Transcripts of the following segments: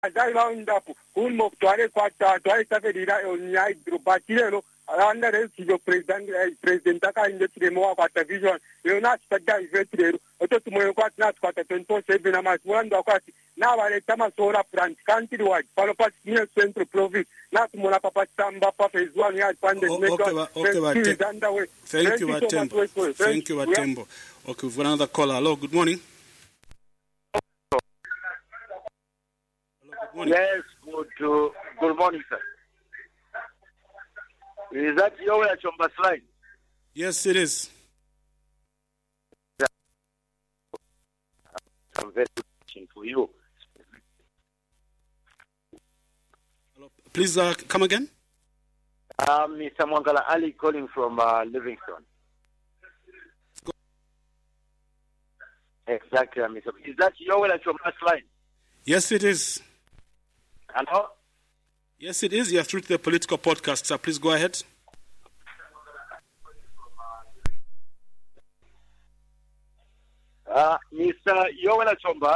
round up, un moctuare quattro, saperira ogni altro battero, andare il presidente che invece di nuovo quattro vision, e una stagione di vetro, o tutto il mondo quattro, 24/7, ma quando quasi, now I tama sora front country wide, follow pas near central province, not mona papa samba papa is 1 yard funded. Thank you, Watembo. Thank you, Watembo. Okay, we've got another caller. Hello, good morning. Good morning. Yes, good morning, sir. Is that your Chomba's line? Yes, it is. I'm very watching for you. Hello. Please come again. Mr. Mwangala Ali calling from Livingston. Exactly, Mr. Is that your Chomba's line? Yes, it is. Hello? Yes, it is. You have through to the political podcast, sir. Please go ahead. Mr. Yowela Chomba.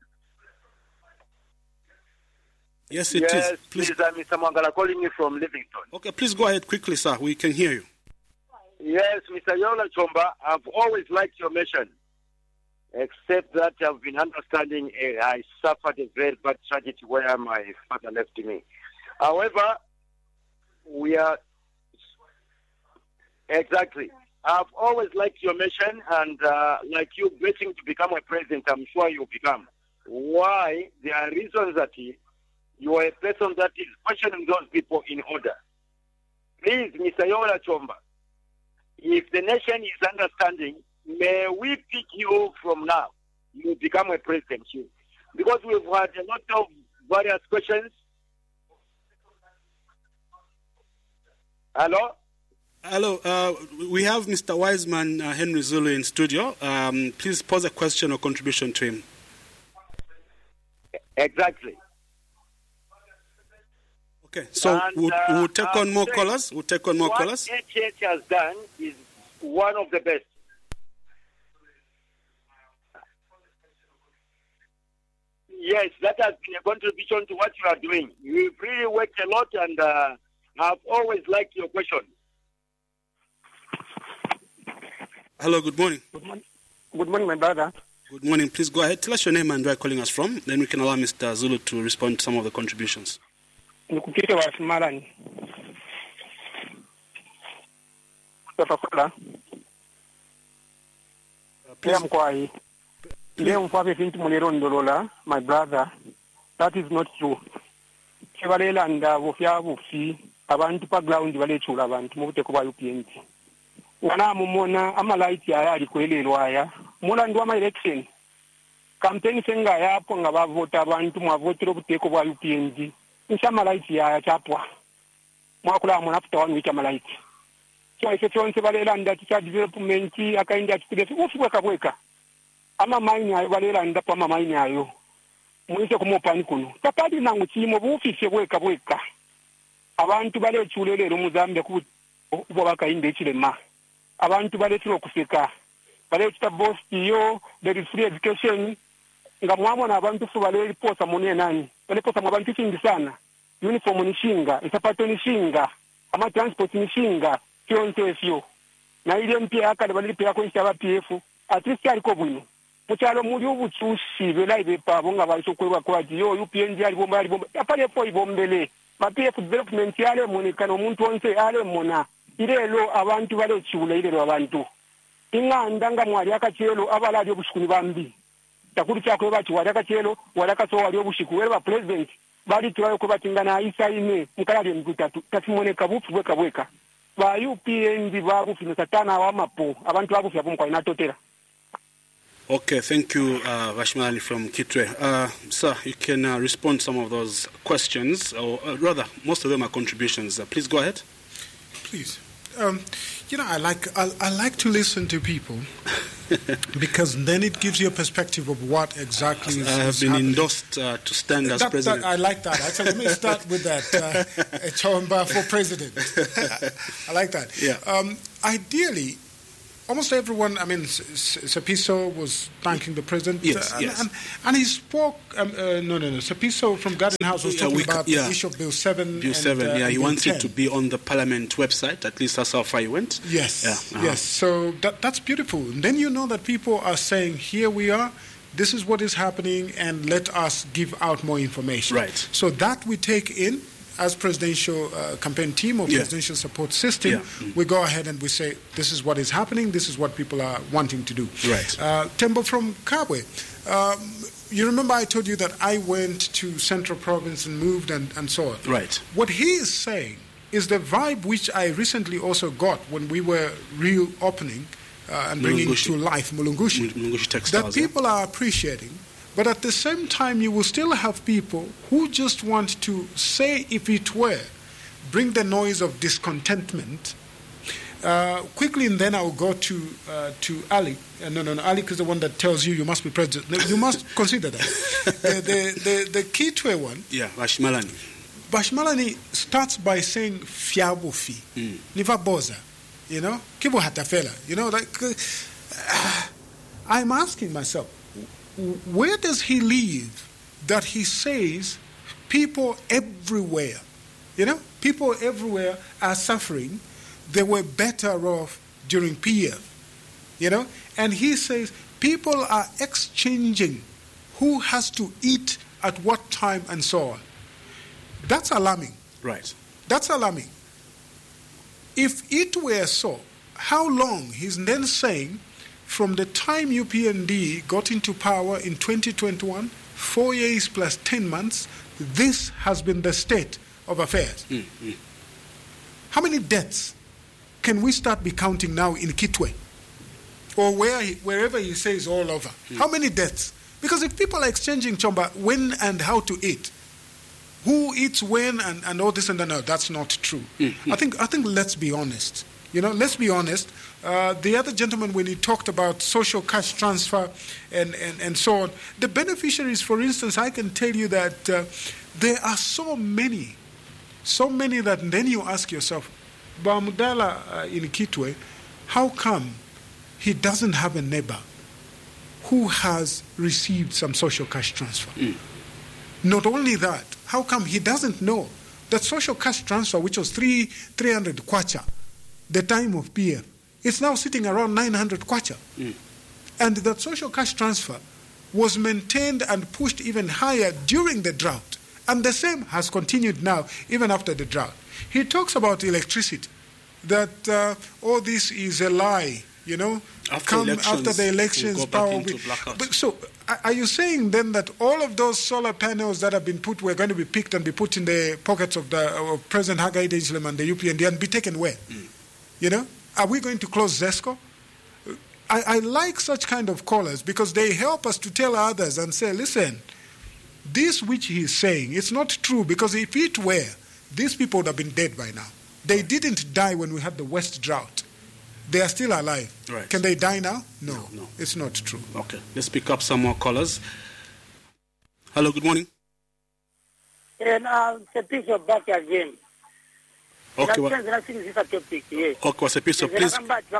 Yes, it is. Please, Mr. Mwangala calling you from Livingston. Okay, please go ahead quickly, sir. We can hear you. Yes, Mr. Yowela Chomba, I've always liked your mission. Except that I've been understanding I suffered a very bad tragedy where my father left me. However, we are... Exactly. I've always liked your mission, and like you waiting to become a president, I'm sure you'll become. Why? There are reasons that you are a person that is questioning those people in order. Please, Mr. Yowela Chomba, if the nation is understanding, may we pick you from now? You become a president, because we've had a lot of various questions. Hello? Hello. We have Mr. Wiseman Henry Zulu in studio. Please pose a question or contribution to him. Exactly. Okay, so we'll take on more callers. We'll take on more callers. What HH has done is one of the best. Yes, that has been a contribution to what you are doing. You've really worked a lot, and I've always liked your question. Hello, good morning. Good morning. Good morning, my brother. Good morning. Please go ahead. Tell us your name and where you're calling us from. Then we can allow Mr. Zulu to respond to some of the contributions. Nikukite wa Simalani. Tafakula. Please. My brother, that is not true. Chevalelanda vofya vufi abantu pa ground valechula abantu mubuteko bwa UPND. Wana mumona amalaiti aya alikwelelwa aya mulandu wa election campaign senga yapo nga bavota abantu mwavotera obuteko bwa UPND nshamalaiti aya chapwa mwakula munafuta wanu icha malaiti so ife chonse balelanda cha development akainda chipilesi ufubwe kabweka ama maini ayo balelanda pa maini ayo mwise kumopani kuno tapadi nangu chimo bufise bweka abantu balechulelero muzambia ku ubwo bakainde chilema abantu baletira okuseka baletita boss yo there is free education nga mwamona abantu fu baleliposa munye nani baleposa mu abantu kingi sana uniform nishinga isapato nishinga ama transport nishinga kyonse sio na ile mpya akale balipya ko nshaba PF at least aliko bwino muchalo muri ubuchushi belaibe pabo nga balisho kweba kwa yo UPND ali bomba apale po ibombele ma PF development yale monikano omuntu onse ale mona irelo abantu balechula irelo abantu inganda nga mwali akachelo abalali obushikuni bambi takuri cyakwe bati wali akachelo wali akaso wali obushiku weba president bali twayo ko batingana isaine mukalali mgutatu tafimoneka bupfu bweka ba UPND babu fino satana wa mapo abantu babu fya bomkwa inatotera. Okay, thank you, Vashmali from Kitwe. Sir, you can respond to some of those questions, or rather, most of them are contributions. Please go ahead. Please. I like to listen to people because then it gives you a perspective of what exactly is I have been happening. Endorsed to stand as president. I like that. So let me start with that. Chomba for president. I like that. Yeah. Ideally, almost everyone, I mean, Sepiso was thanking the president. Yes, and he spoke, Sepiso from Garden House was talking about the issue of Bill 7. Bill 7, he wants it to be on the Parliament website, at least that's how far he went. Yes, yes, so that's beautiful. And then you know that people are saying, here we are, this is what is happening, and let us give out more information. Right. So that we take in as presidential campaign team or presidential support system, we go ahead and we say, this is what is happening, this is what people are wanting to do. Right. Tembo from Kabwe, you remember I told you that I went to Central Province and moved and so on. Right. What he is saying is the vibe which I recently also got when we were reopening and bringing to life Mulungushi Textiles, that people are appreciating. But at the same time, you will still have people who just want to say, if it were, bring the noise of discontentment. Quickly, and then I'll go to Ali. Ali is the one that tells you must be president. No, you must consider that. The Kitwe one. Yeah, Bashmalani. Bashmalani starts by saying fiabufi, niva boza, kibo hatafela, I'm asking myself, where does he live that he says people everywhere, people everywhere are suffering, they were better off during PF, and he says people are exchanging who has to eat at what time and so on. That's alarming. Right. That's alarming. If it were so, how long? He's then saying, from the time UPND got into power in 2021, 4 years plus 10 months, this has been the state of affairs. How many deaths can we start be counting now in Kitwe? Or wherever he says all over? How many deaths? Because if people are exchanging chomba when and how to eat, who eats when and all this and that, no, that's not true. I think let's be honest. Let's be honest. The other gentleman, when he talked about social cash transfer and so on, the beneficiaries, for instance, I can tell you that there are so many that then you ask yourself, Bamudala in Kitwe, how come he doesn't have a neighbor who has received some social cash transfer? Not only that, how come he doesn't know that social cash transfer, which was 300 kwacha, the time of PF, it's now sitting around 900 kwacha. And that social cash transfer was maintained and pushed even higher during the drought. And the same has continued now, even after the drought. He talks about electricity, that all this is a lie, after the elections, power will be. But so, are you saying then that all of those solar panels that have been put were going to be picked and be put in the pockets of President Hakainde Hichilema and the UPND and be taken where? Are we going to close ZESCO? I like such kind of callers because they help us to tell others and say, listen, this which he's saying, it's not true, because if it were, these people would have been dead by now. They didn't die when we had the West drought. They are still alive. Right. Can they die now? No, it's not true. Okay, let's pick up some more callers. Hello, good morning. And Sepiso back again. Okay, Sepiso, please.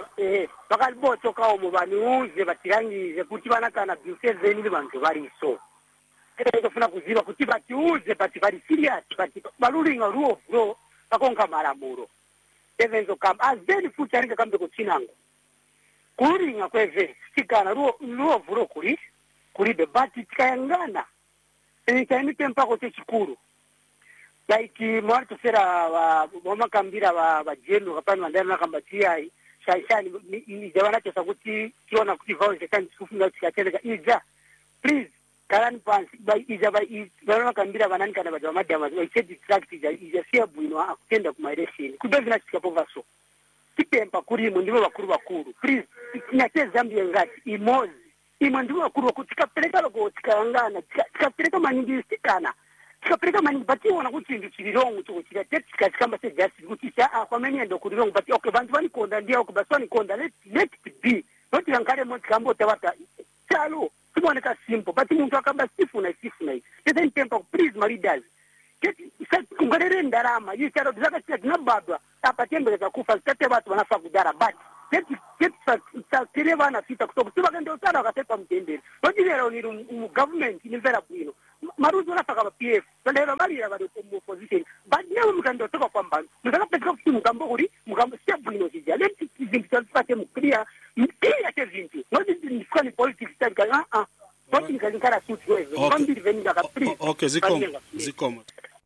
tofuna kuziva kuti vatiudze bati vari serious bati valulinga rule of law vakonga malamulo evenzo kam azeni futi aringa kambe kutsinango kulinga kweve sikana rule of law kulibe bati tikayangana ikaimite mpako chechikuru like mwari tosera vamakambira vajenu kapani vandari nakambatia shaishani izavanachosa kuti tiona kuti violence kandi tikufunda kuti tikatereka ija please karani pansi vamakambira vanani kana vadza vamadhama vaichedistract ija siyabwino akutenda kumaelection kudovina chikapovha so tipempa kurimo ndivo vakuru please nyachezambia ngati imozi imwe ndivo vakuru vakuti tikapereka loko tikayangana tikapereka maningi sikana tikapereka maningi pationa kuti chinhu chiri wrong choko tikachikamba sejustice kuti kwamene endo kuri wrong but okay vantu vanikonda ndiya okay basi vanikonda let it be not yangaremo tikambotavata chalo timoneka simple but muntu akamba sifuna then tempa please my leaders kungarere ndarama icharo dzakatika dzinabadwa apa tembeleza kufa zitate vatu vanafa kudara but tiri vana fita kuti vakaendosara vakatepa mutendere nodirera niri mugovernment inemvera bwino marudzi orasaka va-PF vandaira varira vari muopposition but newe mukandotoka kwambani muzakapedzeka kuti mukambo kuri mukambo sebwino zija leti zvintu zvazifate mukliya chezvintu noti ndifika nepolitics taika noti ndikaninkara suti weze kwambiri venindaka please okay zikomo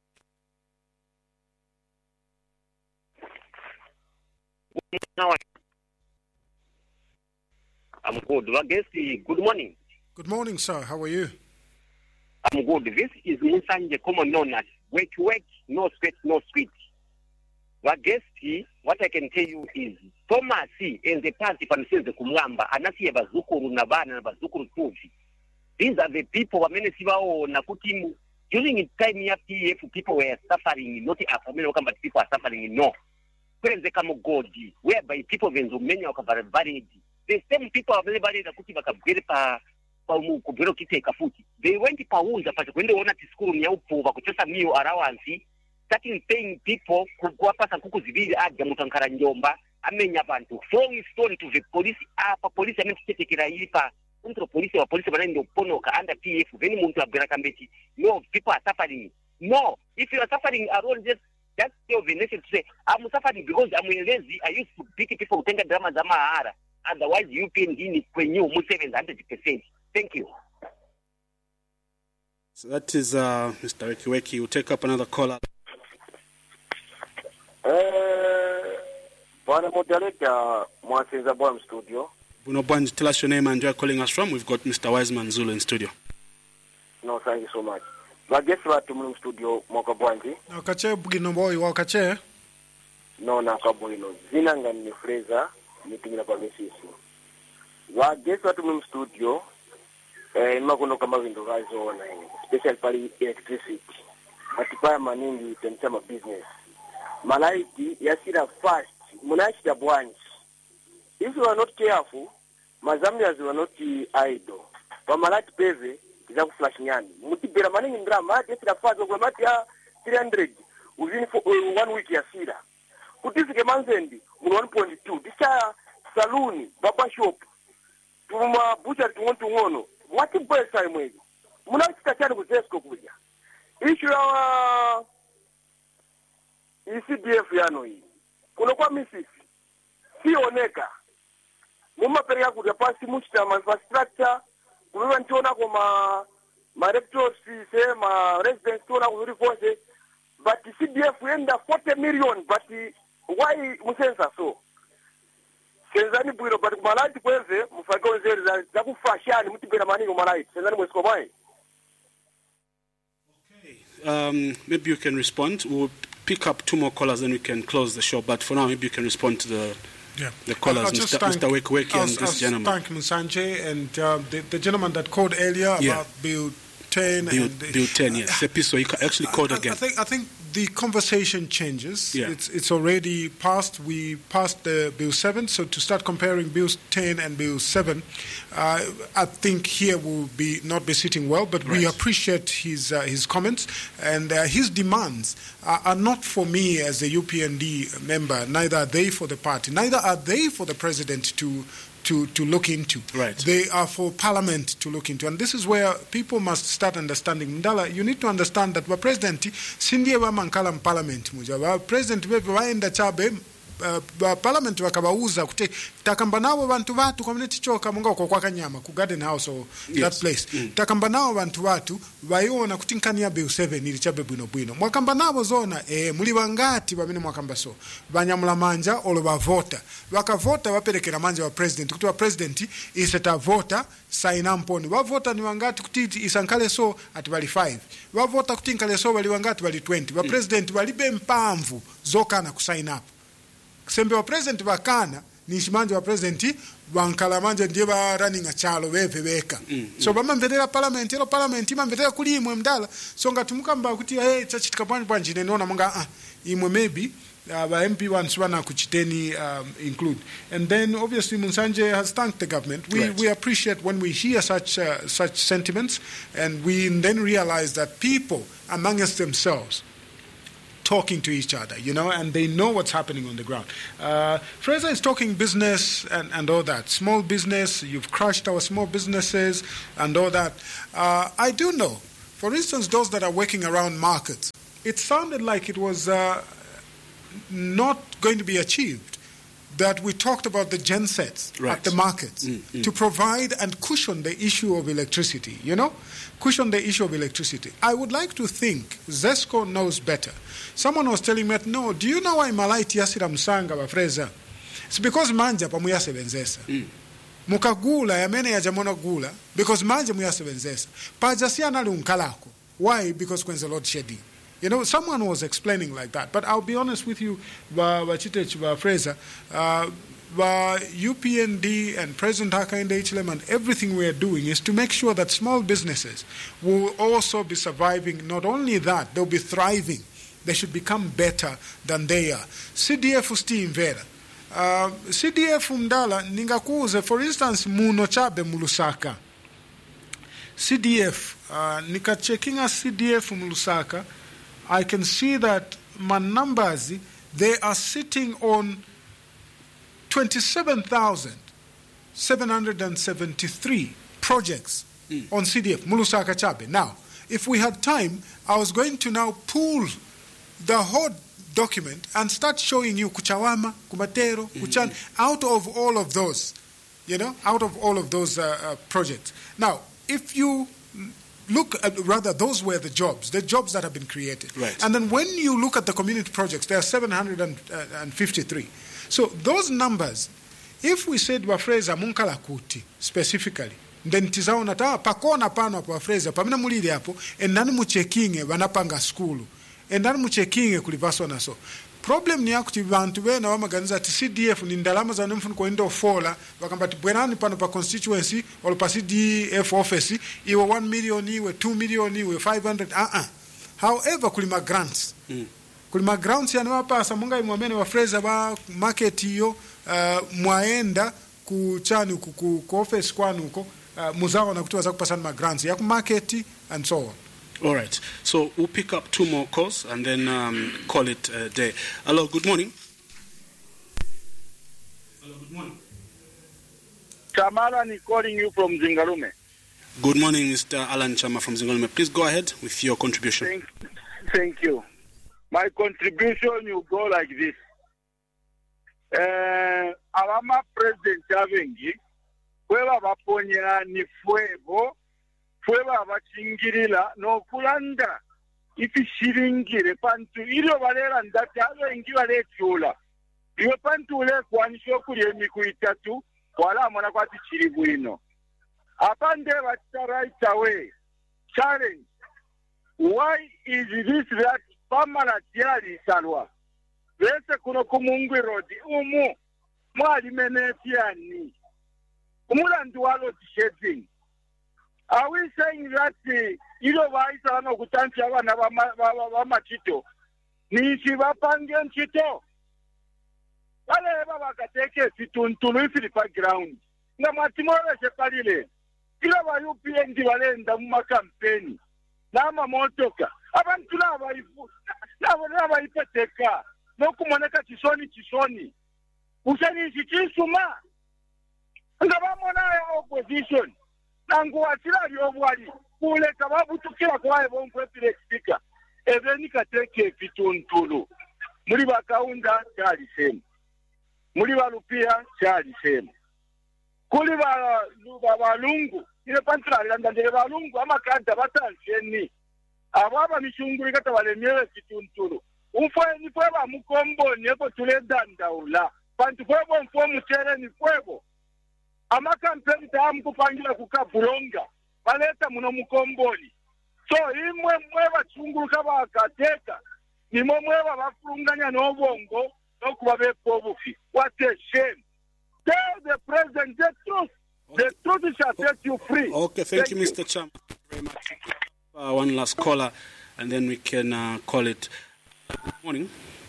I'm good. Vagesi, good morning. Good morning, sir. How are you? I'm good. This is Musanje, common known as work, no sweat, no sweet. Vagesi, what I can tell you is Thomas in the past, if I'm saying the Kumwamba, Anasi Bazukuru Navana, Bazukuru Tufi. These are the people who are Nakutimu. During the time here, PF, people were suffering, not Afro-American, but people are suffering, no. Where they come God, whereby people in Romania are varied. The same people are very kuti vakabwere pa kubwera kiteka futi. They went pauza but when they wanted to school nyaupo vakuchosa meal allowance, starting paying people kuwapasa kuku zivili aja mutankara njomba amenya bantu throwing stone to the police police amekutetekera ilipa control police wa police bana ndio ponoka under PF then muntu abwera kambeti no people are suffering. No, if you are suffering alone, just tell the nation to say I'm suffering because I'm lazy. I used to pick people who think drama za mahara. Otherwise, UPND is when you 700%. Thank you. So that is Mr. Wekiweki. We'll take up another caller. Bwana moderator, Mwasenza Bwam studio. Buno Bwanji, tell us your name and where you're calling us from. We've got Mr. Wiseman Zulu in studio. No, thank you so much. Bagesi watu mu studio Mwaka Bwanji. Wakache bugino boy wakache. No, nakabwino. Zinanga ni Fraser. Nitumira kwa mesisi. Bagesi watu mu studio. Nimakuno kama window gazo ona ini. Special pali electricity. Matipaya maningi tenchama business. Malaiti yasira fast. Munashida Bwanji. If you are not careful, mazambians will not idle. Pamalati peve, kiza kuflash nyani. Mutibera maningi ndrama, yasira fast, ogwamati ya 300 within 1 week yasira. Kutifike manzendi, 1.2. Disha saluni, baba shop, tuma butcher tungono. Wati pesa imwezi. Munashida chani kuzesko kuja. Issue ya ECDF yano hii. Kunokuwa misisi. Sioneka. Muma pereka kuja pasi muchita infrastructure. Kumiwa nchona kwa ma rectors, ma residents tona kuzuri force. But CDF yenda 40 million. But why musensa so? Senzani bwiro, but kumalaiti kweze, mufaka wezeri za kufashani, mutibera mani kumalaiti. Senzani mwesiko mai. Okay. Maybe you can respond. We'll pick up 2 more callers, then we can close the show. But for now, maybe you can respond to the callers, Mr. Wekiweki and this gentleman. Thank Musanje and the gentleman that called earlier about Bill 10. Bill 10, yes. So he actually called again. I think the conversation changes. Yeah. It's already passed. We passed the Bill 7, so to start comparing Bill 10 and Bill 7, I think here will not be sitting well, but we appreciate his comments and his demands are not for me as a UPND member, neither are they for the party, neither are they for the president to look into. Right. They are for Parliament to look into. And this is where people must start understanding. Ndala, you need to understand that the president, sindiye wa mankala Parliament muja. Wa president wewe waenda chabe Parliament wakabauza kute takamba nawo bantu watu community choka munga kwa kanyama ku Garden House or that place. Takamba nawo bantu watu bayona kutinkania Bill 7 ili chabe bwino. Mwakamba nawo zona muli bangati bamene mwakamba so. Banyamula manja olo bavota. Wakavota waperekera manja wa president. Kuti wa president iseta vota sign amponi. Wavota ni wangati kuti isankale so ati bali 5. Wavota kutinkale so bali wangati bali 20. Wa president walibe mpamvu zokana kusign up. Sembe wa president bakana ni shimanje wa president wankala manje ndiye ba running a chalo weka so bamamvetera parliament imamvetera kuli imwe mdala so ngatumukamba kuti chachitika bwanji nenona munga imwe maybe ba MP ones wana kuchiteni include. And then obviously Musanje has thanked the government. We appreciate when we hear such sentiments, and we then realize that people amongst themselves talking to each other, and they know what's happening on the ground. Fraser is talking business and all that. Small business, you've crushed our small businesses and all that. I do know, for instance, those that are working around markets, it sounded like it was not going to be achieved, that we talked about the gensets at the markets to provide and cushion the issue of electricity, cushion the issue of electricity. I would like to think ZESCO knows better. Someone was telling me, no, do you know why malaiti yasira musanga wa Fraser? It's because manja pamuyasebenzesa. Mukagula yamene yajamona gula because manja muyasebenzesa. Pajasiana lunkalako. Why? Because kwenze load shedding. Someone was explaining like that. But I'll be honest with you, Fraser, UPND and President Hakainde Hichilema and everything we are doing is to make sure that small businesses will also be surviving. Not only that, they'll be thriving. They should become better than they are. CDF ustimvera. CDF mdala ningakuze, for instance, muno chabe mulusaka. CDF, nikachekinga CDF mulusaka, I can see that my numbers, they are sitting on 27,773 projects on CDF, Mulusaka Chabe. Now, if we had time, I was going to now pull the whole document and start showing you Kuchawama, Kumatero, Kuchan, out of all of those, out of all of those projects. Now, if you look at, rather, those were the jobs that have been created. Right. And then when you look at the community projects, there are 753. So those numbers, if we said Wafreza Munkala Kuti specifically, then tizaona ta pakona pano hapo Wafreza, pamina mulili hapo, endani muchekinge wanapanga skulu, endani muchekinge kulivaswa na so. Problem ni yakuti bantu bena wamaganiza ati CDF ni ndalama za nemfunu kwa indo fola wakambati bwenani pano pa constituency wala pa CDF office iwe 1 million iwe 2 million iwe 500 however kulima grants kulima grants yani wapasa munga imwamene wa Fraser ba market hiyo mwaenda kuchani ku office kwanu huko muzao na kutuwa za kupasana ma grants ya ku market and so on. All right. So we'll pick up 2 more calls and then call it a day. Hello, good morning. Hello, good morning. Chamala is calling you from Zingalume. Good morning, Mr. Alan Chama from Zingalume. Please go ahead with your contribution. Thank you. My contribution will go like this. Alama President Chavengi, weba baponya ni fuego, fueba abachingirila no kulanda ifishiringire pantu ilo balera ndati abengi balechula iyo pantu ule kwanisho kuli emiku itatu wala mwana kwati chiri bwino apande bata right away challenge why is this that pamala tiali salwa bese kuno kumungu road umu mwali menetiani umulandu walo shedding. Are we saying that ilo baisa no kutanti abana ba machito nishi bapange nchito wale baba kateke situntulu ifilipa ground na matimore sepalile ilo ba UPND balenda mu campaign na mamotoka abantu naba ipeteka no kumoneka chisoni usani chichisuma ngabamona ya opposition nanguwatira lyobwali kuleka babutukira kwaye bomkwepire speaker ebeni kateke fituntulu muri bakaunda cyali sema muri balupia cyali sema kuli balungu ile pantrali ndandele balungu amakanda batansheni ababa mishunguri kata balemyewe fituntulu ufwe ni kweba mukombo neko tulenda ndaula pantu kwebo mfo muchere ni kwebo amakampeni tamu kupangira kukabulonga baleta muno mukomboni so imwe mwe bachunguruka bakateka nimwe mwe bafunganya n'obongo no kuba bepobufi. What a shame. Tell the president the truth. Okay. The truth shall set you free. Okay, thank you, Mr. Cham. Very much. One last caller and then we can call it. Good morning.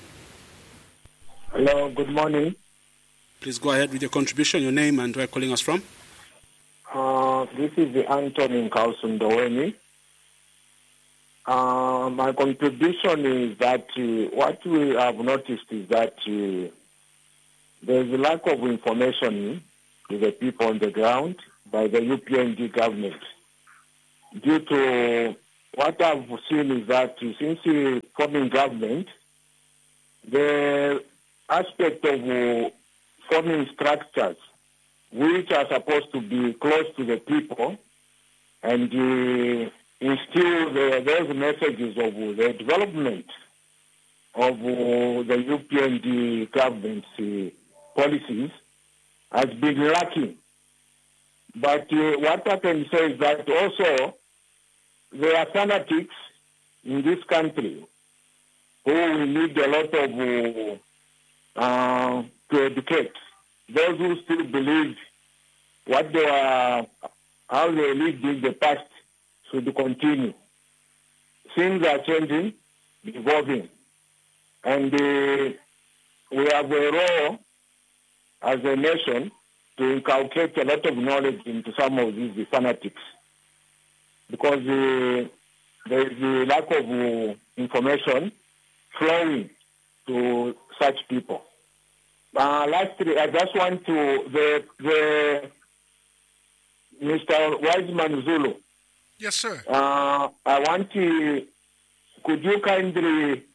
Hello, good morning. Please go ahead with your contribution, your name and where you're calling us from. This is the Anthony Nkausundoweni. My contribution is that what we have noticed is that there's a lack of information to the people on the ground by the UPND government. Due to what I've seen is that since forming government, the aspect of forming structures which are supposed to be close to the people and instill those messages of the development of the UPND government's policies has been lacking. But what I can say is that also there are fanatics in this country who will need a lot of to educate. Those who still believe what they are, how they lived in the past should continue. Things are changing, evolving, and we have a role as a nation to inculcate a lot of knowledge into some of these fanatics, because there is a lack of information flowing to such people. Lastly, I just want to the Mr. Wiseman Zulu. Yes, sir. I want to. Could you kindly?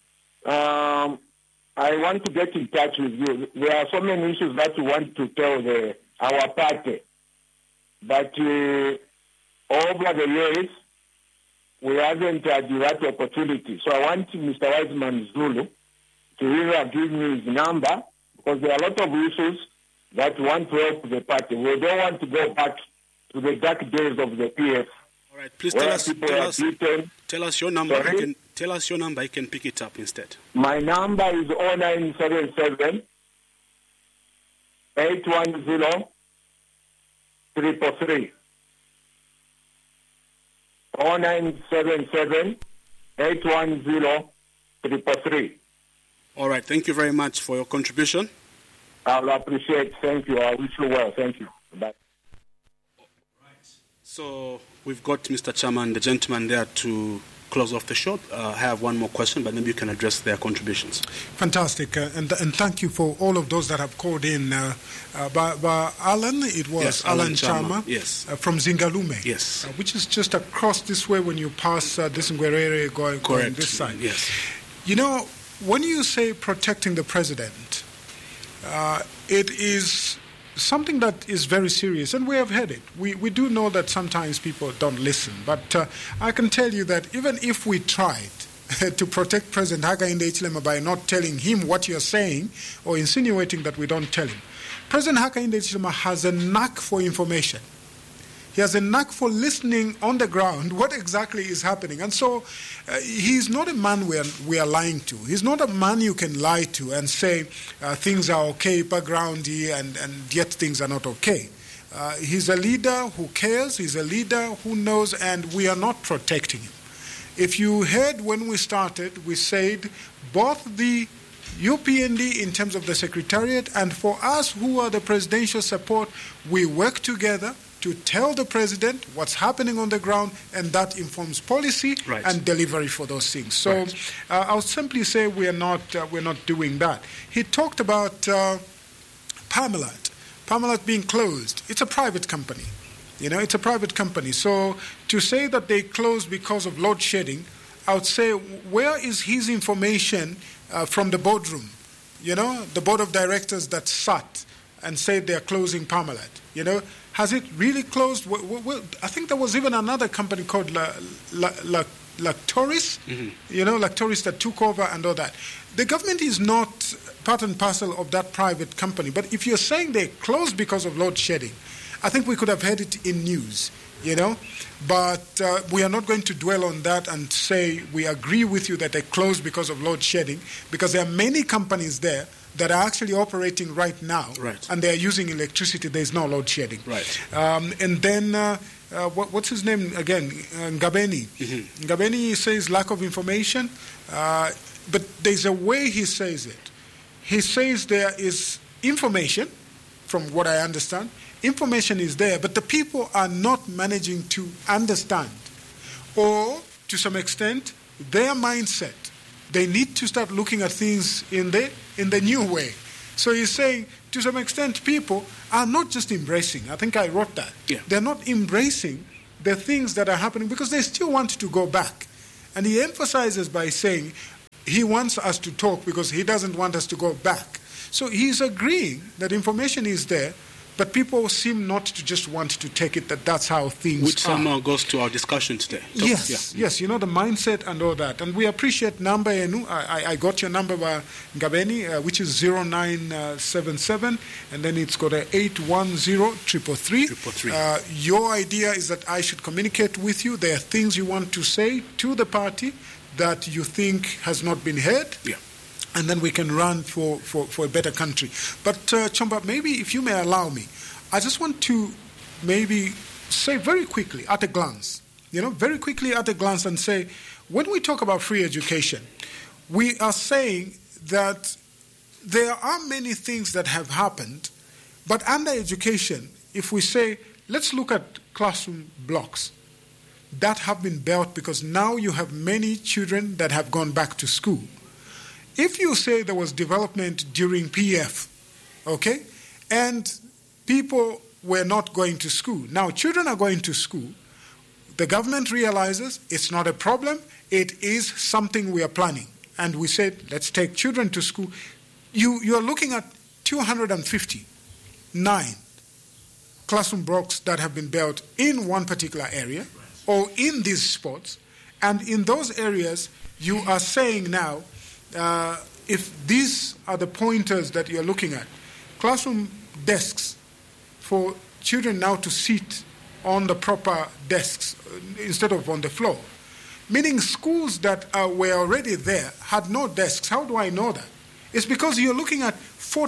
I want to get in touch with you. There are so many issues that we want to tell our party, but over the years we haven't had that opportunity. So I want Mr. Wiseman Zulu to either give me his number, because there are a lot of issues that want to help the party. We don't want to go back to the dark days of the PF. All right, please tell us your number. Tell us your number. You can pick it up instead. My number is 0977 810 343. 0977 810 343. All right, thank you very much for your contribution. I'll appreciate. Thank you. I wish you well. Thank you. Bye. So we've got Mr. Chairman, the gentleman there, to close off the show. I have one more question, but maybe you can address their contributions. Fantastic. And thank you for all of those that have called in. By Alan, it was yes, Alan Chama, yes. From Zingalume, yes, which is just across this way when you pass this Ngwerere going this side. Yes. You know, when you say protecting the president, it is something that is very serious, and we have heard it. We do know that sometimes people don't listen, but I can tell you that even if we tried to protect President Hakainde Hichilema by not telling him what you're saying or insinuating that we don't tell him, President Hakainde Hichilema has a knack for information. He has a knack for listening on the ground what exactly is happening. And so he's not a man we are lying to. He's not a man you can lie to and say things are okay, backgroundy, and yet things are not okay. He's a leader who cares. He's a leader who knows, and we are not protecting him. If you heard when we started, we said both the UPND in terms of the Secretariat and for us who are the presidential support, we work together to tell the president what's happening on the ground, and that informs policy and delivery for those things. So I'll simply say we're not doing that. He talked about Parmalat being closed. It's a private company. You know, it's a private company. So to say that they closed because of load shedding, I would say, where is his information from the boardroom? You know, the board of directors that sat and said they're closing Parmalat. You know, has it really closed? Well, I think there was even another company called Lactoris, you know, Lactoris that took over and all that. The government is not part and parcel of that private company. But if you're saying they closed because of load shedding, I think we could have heard it in news, you know. But we are not going to dwell on that and say we agree with you that they closed because of load shedding, because there are many companies there that are actually operating right now, and they are using electricity. There's no load shedding. And then, what's his name again? Ngabeni. Ngabeni says lack of information, but there's a way he says it. He says there is information, from what I understand. Information is there, but the people are not managing to understand, or to some extent, their mindset, they need to start looking at things in the new way. So he's saying, to some extent, people are not just embracing. I think I wrote that. Yeah. They're not embracing the things that are happening because they still want to go back. And he emphasizes by saying he wants us to talk because he doesn't want us to go back. So he's agreeing that information is there, but people seem not to just want to take it that that's how things Which are. somehow goes to our discussion today. Yes, yes, the mindset and all that. And we appreciate number, I got your number by Ngabeni, which is 0977, and then it's got a 810-333. Your idea is that I should communicate with you. There are things you want to say to the party that you think has not been heard. Yeah. And then we can run for a better country. But, Chomba, maybe if you may allow me, I just want to maybe say very quickly at a glance, and say, when we talk about free education, we are saying that there are many things that have happened, but under education, if we say, let's look at classroom blocks that have been built because now you have many children that have gone back to school. If you say there was development during PF, okay, and people were not going to school, now children are going to school, the government realizes it's not a problem, it is something we are planning. And we said, let's take children to school. You are looking at 259 classroom blocks that have been built in one particular area or in these spots. And in those areas, you are saying now, if these are the pointers that you're looking at, classroom desks for children now to sit on the proper desks instead of on the floor, meaning schools that were already there had no desks. How do I know that? It's because you're looking at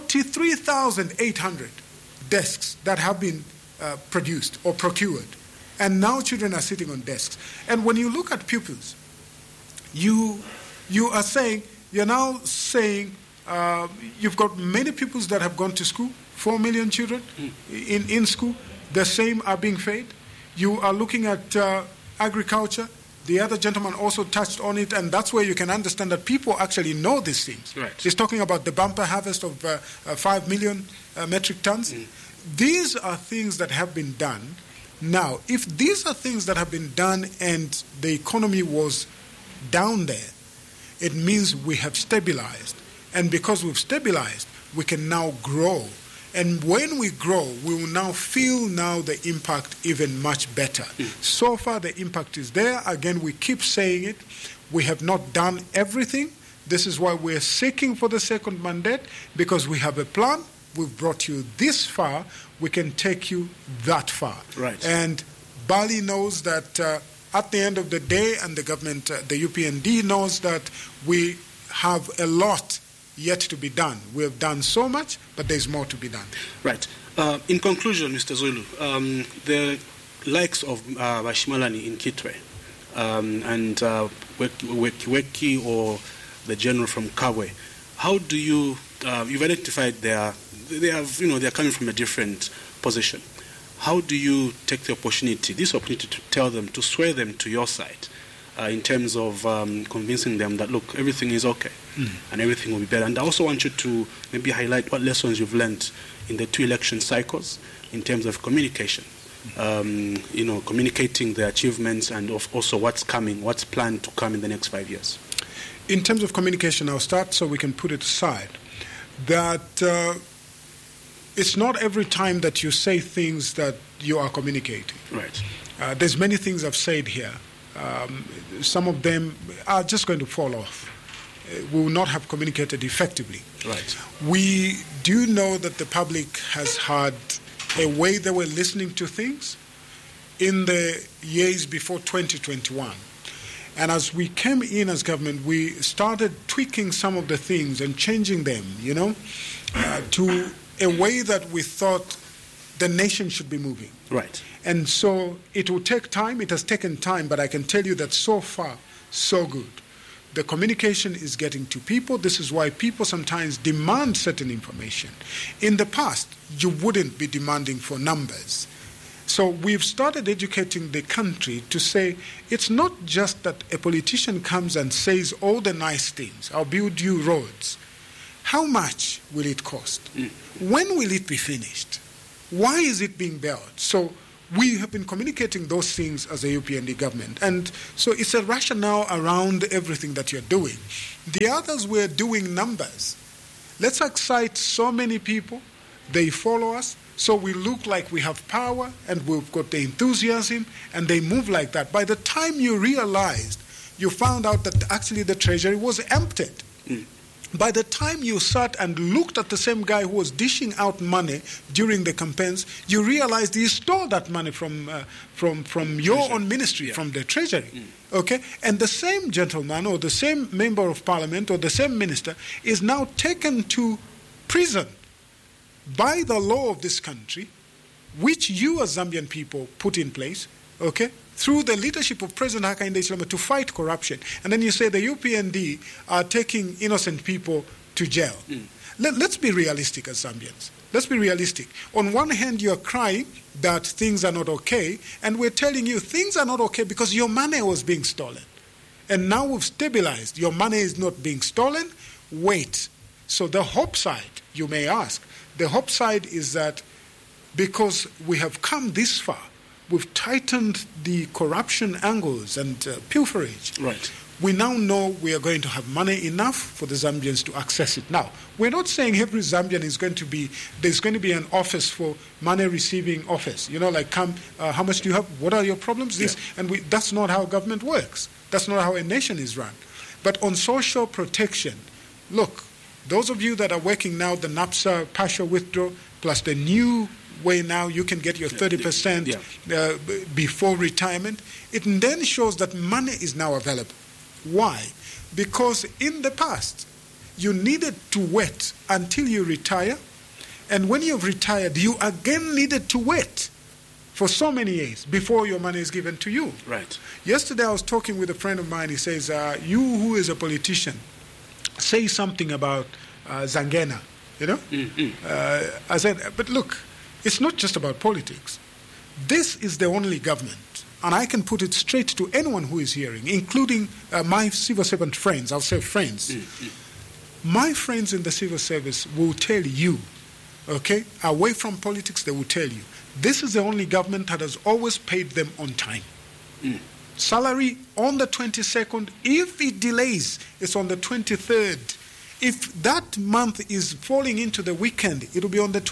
43,800 desks that have been produced or procured, and now children are sitting on desks. And when you look at pupils, you are saying, you're now saying you've got many pupils that have gone to school, 4 million children in school, the same are being fed. You are looking at agriculture. The other gentleman also touched on it, and that's where you can understand that people actually know these things. Right. He's talking about the bumper harvest of 5 million metric tons. These are things that have been done. Now, if these are things that have been done and the economy was down there, it means we have stabilized. And because we've stabilized, we can now grow. And when we grow, we will now feel now the impact even much better. So far, the impact is there. Again, we keep saying it. We have not done everything. This is why we're seeking for the second mandate, because we have a plan. We've brought you this far. We can take you that far. Right. And Bali knows that at the end of the day, and the government, the UPND knows that we have a lot yet to be done. We have done so much, but there's more to be done. Right. In conclusion, Mr. Zulu, the likes of Bashimalani in Kitwe and Weki or the general from Kabwe, how do you? You've identified they're coming from a different position. How do you take this opportunity to tell them, to sway them to your side in terms of convincing them that, look, everything is okay and everything will be better? And I also want you to maybe highlight what lessons you've learned in the 2 election cycles in terms of communication, communicating the achievements and also what's coming, what's planned to come in the next 5 years. In terms of communication, I'll start so we can put it aside, that it's not every time that you say things that you are communicating. Right. There's many things I've said here. Some of them are just going to fall off. We will not have communicated effectively. Right. We do know that the public has had a way they were listening to things in the years before 2021. And as we came in as government, we started tweaking some of the things and changing them, to a way that we thought the nation should be moving. Right. And so it will take time. It has taken time, but I can tell you that so far, so good. The communication is getting to people. This is why people sometimes demand certain information. In the past, you wouldn't be demanding for numbers. So we've started educating the country to say it's not just that a politician comes and says all the nice things, I'll build you roads. How much will it cost? When will it be finished? Why is it being built? So we have been communicating those things as a UPND government. And so it's a rationale around everything that you're doing. The others were doing numbers. Let's excite so many people, they follow us, so we look like we have power and we've got the enthusiasm, and they move like that. By the time you realized, you found out that actually the treasury was emptied. By the time you sat and looked at the same guy who was dishing out money during the campaigns, you realized he stole that money from your own ministry, from the treasury. Okay? And the same gentleman or the same member of parliament or the same minister is now taken to prison by the law of this country, which you as Zambian people put in place, okay, through the leadership of President Hakainde Hichilema to fight corruption. And then you say the UPND are taking innocent people to jail. Let's be realistic as Zambians. Let's be realistic. On one hand, you're crying that things are not okay, and we're telling you things are not okay because your money was being stolen. And now we've stabilized. Your money is not being stolen. Wait. So the hope side, you may ask, the hope side is that because we have come this far, we've tightened the corruption angles and pilferage. Right. We now know we are going to have money enough for the Zambians to access it. Now, we're not saying every Zambian is going to be, there's going to be an office for money receiving office. You know, like, come, how much do you have? What are your problems? This, and that's not how government works. That's not how a nation is run. But on social protection, look, those of you that are working now, the NAPSA partial withdrawal, plus the new way now you can get your 30% before retirement, it then shows that money is now available. Why? Because in the past, you needed to wait until you retire, and when you've retired, you again needed to wait for so many years before your money is given to you. Right. Yesterday I was talking with a friend of mine. He says, you who is a politician, say something about Zangena, you know? I said, but look, it's not just about politics. This is the only government, and I can put it straight to anyone who is hearing, including my civil servant friends. I'll say friends. My friends in the civil service will tell you, okay, away from politics, they will tell you, this is the only government that has always paid them on time. Salary on the 22nd. If it delays, it's on the 23rd. If that month is falling into the weekend, it will be on the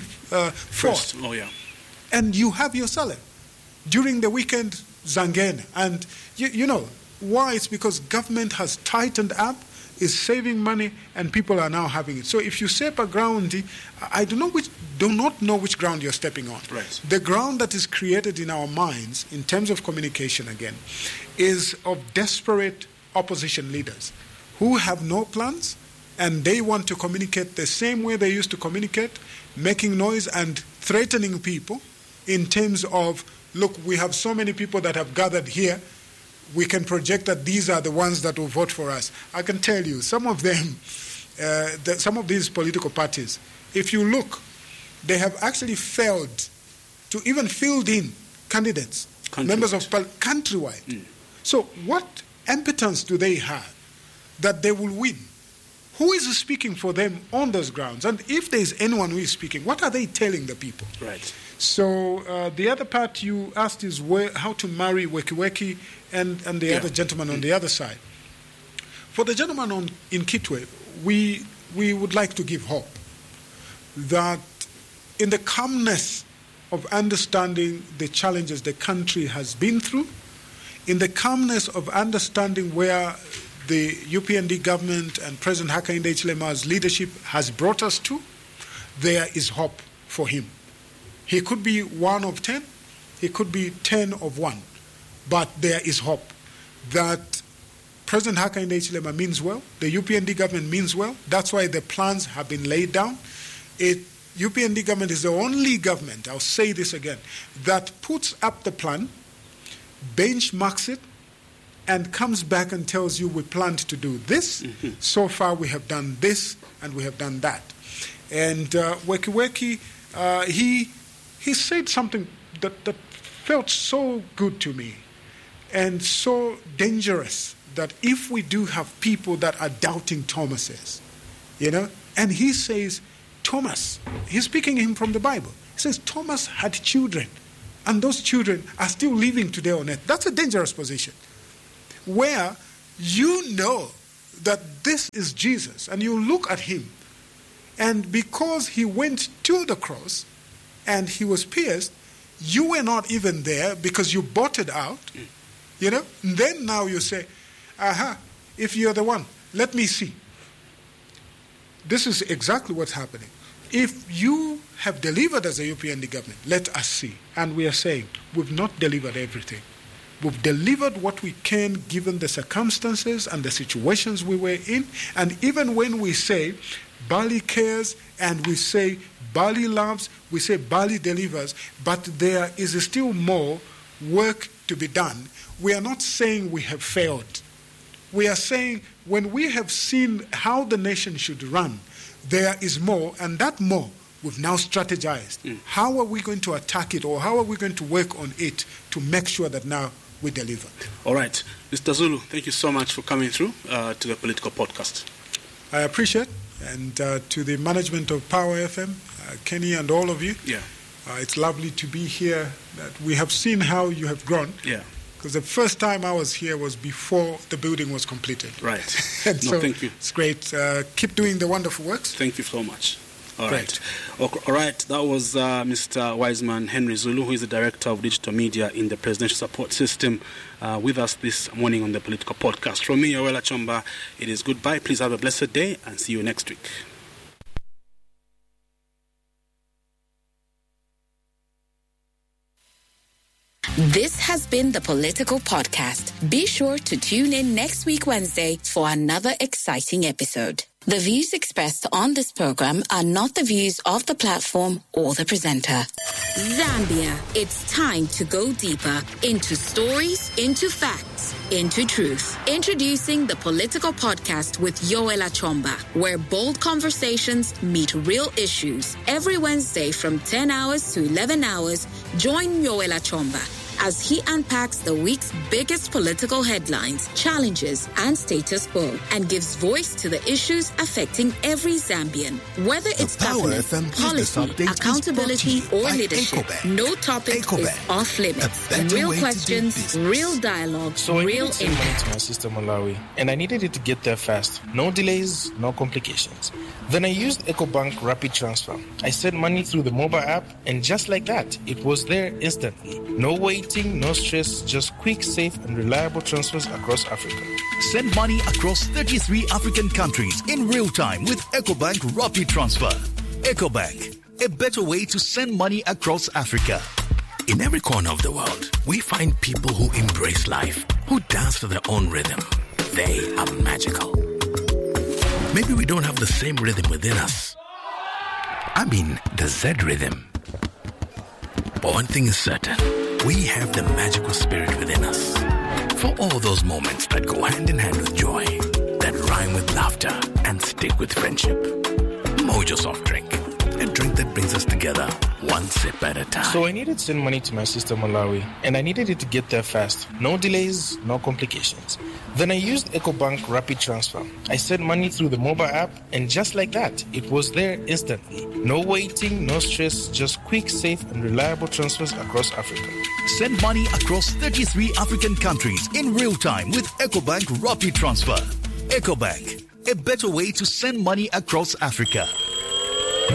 24th. Oh, yeah. And you have your salary. During the weekend, Zangena. And you know why? It's because government has tightened up, is saving money, and people are now having it. So if you step a ground, I do not know which ground you're stepping on. Right. The ground that is created in our minds, in terms of communication again, is of desperate opposition leaders who have no plans, and they want to communicate the same way they used to communicate, making noise and threatening people in terms of, look, we have so many people that have gathered here, we can project that these are the ones that will vote for us. I can tell you, some of them, some of these political parties, if you look, they have actually failed to even field in candidates, members of countrywide. So what impotence do they have that they will win? Who is speaking for them on those grounds? And if there is anyone who is speaking, what are they telling the people? Right. So the other part you asked is how to marry Weki Weki and the other gentleman on the other side. For the gentleman in Kitwe, we would like to give hope that in the calmness of understanding the challenges the country has been through, in the calmness of understanding where the UPND government and President Hakainde Hichilema's leadership has brought us to, there is hope for him. He could be 1 of 10, he could be 10 of 1, but there is hope that President Hakainde Hichilema means well, the UPND government means well. That's why the plans have been laid down. UPND government is the only government, I'll say this again, that puts up the plan, benchmarks it, and comes back and tells you we planned to do this. So far we have done this and we have done that. And Weki Weki, he said something that felt so good to me and so dangerous, that if we do have people that are doubting Thomases, and he says, Thomas, he's speaking him from the Bible. He says, Thomas had children, and those children are still living today on earth. That's a dangerous position, where you know that this is Jesus, and you look at him, and because he went to the cross and he was pierced, you were not even there because you bought it out, And then now you say, if you're the one, let me see. This is exactly what's happening. If you have delivered as a UPND government, let us see. And we are saying, we've not delivered everything. We've delivered what we can given the circumstances and the situations we were in. And even when we say Bali cares and we say Bali loves, we say Bali delivers, but there is still more work to be done. We are not saying we have failed. We are saying when we have seen how the nation should run, there is more, and that more we've now strategized. How are we going to attack it, or how are we going to work on it to make sure that now we deliver? All right. Mr. Zulu, thank you so much for coming through to the Political Podcast. I appreciate, and to the management of Power FM, Kenny and all of you. Yeah. It's lovely to be here. That we have seen how you have grown. Yeah. Because the first time I was here was before the building was completed. Right. So thank you. It's great. Keep doing the wonderful works. Thank you so much. All Great. right. All right. That was Mr. Wiseman Henry Zulu, who is the Director of Digital Media in the Presidential Support System, with us this morning on the Political Podcast. From me, Yowela Chomba, it is goodbye. Please have a blessed day and see you next week. This has been the Political Podcast. Be sure to tune in next week Wednesday for another exciting episode. The views expressed on this program are not the views of the platform or the presenter. Zambia, it's time to go deeper into stories, into facts, into truth. Introducing the Political Podcast with Yowela Chomba, where bold conversations meet real issues. Every Wednesday from 10 hours to 11 hours, join Yowela Chomba as he unpacks the week's biggest political headlines, challenges, and status quo, and gives voice to the issues affecting every Zambian. Whether it's governance, policy, accountability, or leadership, no topic is off limits. Real questions, real dialogue, So I real needed to send money impact. to my sister Malawi, and I needed it to get there fast. No delays, no complications. Then I used EcoBank Rapid Transfer. I sent money through the mobile app, and just like that, it was there instantly. No waiting, no stress, just quick, safe, and reliable transfers across Africa. Send money across 33 African countries in real time with EcoBank Rapid Transfer. EcoBank, a better way to send money across Africa. In every corner of the world, we find people who embrace life, who dance to their own rhythm. They are magical. Maybe we don't have the same rhythm within us. I mean, the Z rhythm. But one thing is certain, we have the magical spirit within us. For all those moments that go hand in hand with joy, that rhyme with laughter, and stick with friendship. Mojo Soft Drink. A drink that brings us together, one sip at a time. So I needed to send money to my sister Malawi, and I needed it to get there fast. No delays, no complications. Then I used EcoBank Rapid Transfer. I sent money through the mobile app, and just like that, it was there instantly. No waiting, no stress, just quick, safe, and reliable transfers across Africa. Send money across 33 African countries in real time with EcoBank Rapid Transfer. EcoBank, a better way to send money across Africa.